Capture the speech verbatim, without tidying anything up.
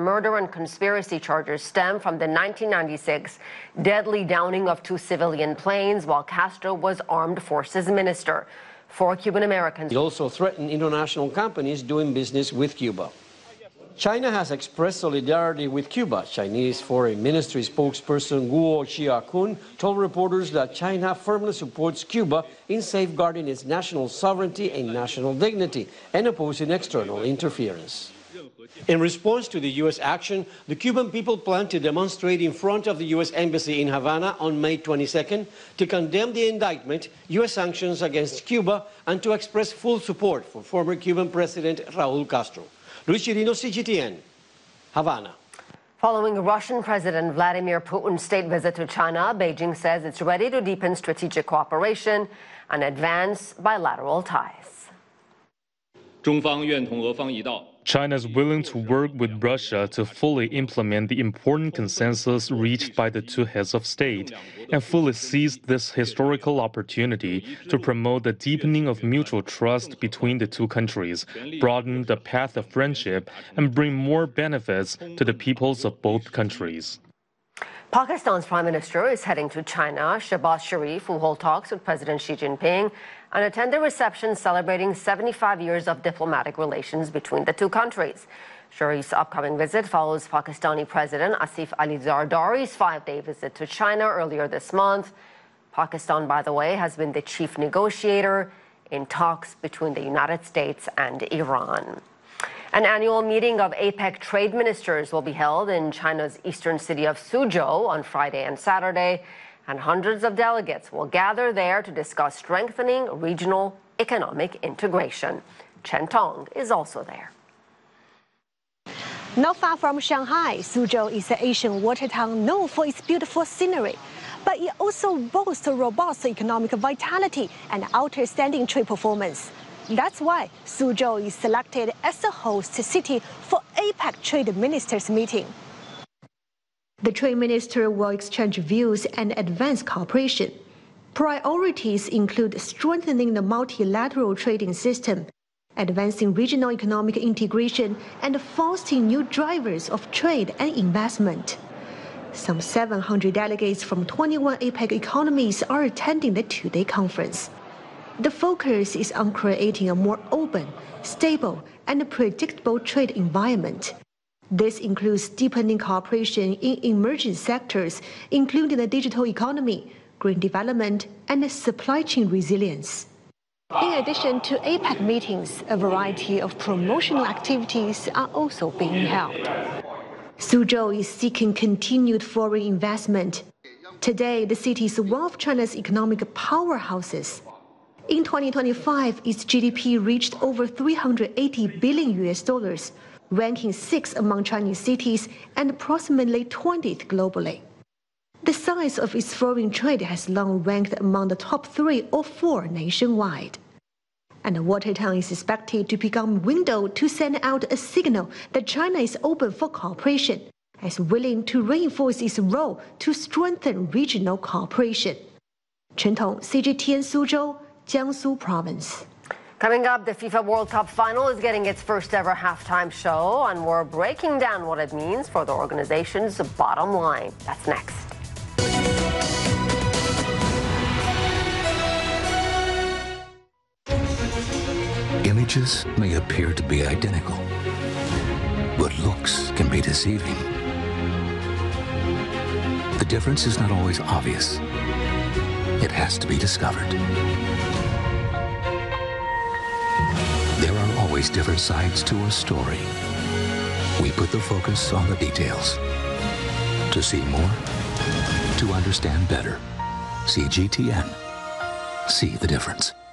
murder and conspiracy charges stem from the nineteen ninety-six deadly downing of two civilian planes while Castro was armed forces minister. Four Cuban Americans. It also threatened international companies doing business with Cuba. China has expressed solidarity with Cuba. Chinese Foreign Ministry spokesperson Guo Xiaokun told reporters that China firmly supports Cuba in safeguarding its national sovereignty and national dignity and opposing external interference. In response to the U S action, the Cuban people plan to demonstrate in front of the U S Embassy in Havana on May twenty-second to condemn the indictment, U S sanctions against Cuba, and to express full support for former Cuban President Raul Castro. Luis Chirino, C G T N, Havana. Following Russian President Vladimir Putin's state visit to China, Beijing says it's ready to deepen strategic cooperation and advance bilateral ties. 中方愿同俄方一道 China is willing to work with Russia to fully implement the important consensus reached by the two heads of state and fully seize this historical opportunity to promote the deepening of mutual trust between the two countries, broaden the path of friendship, and bring more benefits to the peoples of both countries. Pakistan's Prime Minister is heading to China. Shehbaz Sharif will hold talks with President Xi Jinping and attend a reception celebrating seventy-five years of diplomatic relations between the two countries. Sharif's upcoming visit follows Pakistani President Asif Ali Zardari's five-day visit to China earlier this month. Pakistan, by the way, has been the chief negotiator in talks between the United States and Iran. An annual meeting of APEC trade ministers will be held in China's eastern city of Suzhou on Friday and Saturday, and hundreds of delegates will gather there to discuss strengthening regional economic integration. Chen Tong is also there. Not far from Shanghai, Suzhou is an Asian water town known for its beautiful scenery, but it also boasts a robust economic vitality and outstanding trade performance. That's why Suzhou is selected as the host city for APEC Trade Ministers meeting. The trade minister will exchange views and advance cooperation. Priorities include strengthening the multilateral trading system, advancing regional economic integration, and fostering new drivers of trade and investment. Some seven hundred delegates from twenty-one APEC economies are attending the two-day conference. The focus is on creating a more open, stable, and predictable trade environment. This includes deepening cooperation in emerging sectors, including the digital economy, green development, and supply chain resilience. In addition to APEC meetings, a variety of promotional activities are also being held. Suzhou is seeking continued foreign investment. Today, the city is one of China's economic powerhouses. In twenty twenty-five, its G D P reached over three hundred eighty billion U S dollars, ranking sixth among Chinese cities and approximately twentieth globally. The size of its foreign trade has long ranked among the top three or four nationwide. And the water town is expected to become a window to send out a signal that China is open for cooperation, as willing to reinforce its role to strengthen regional cooperation. Chen Tong, C G T N Suzhou, Jiangsu Province. Coming up, the FIFA World Cup final is getting its first ever halftime show, and we're breaking down what it means for the organization's bottom line. That's next. Images may appear to be identical, but looks can be deceiving. The difference is not always obvious. It has to be discovered. There are always different sides to a story. We put the focus on the details. To see more, to understand better. C G T N. See the difference.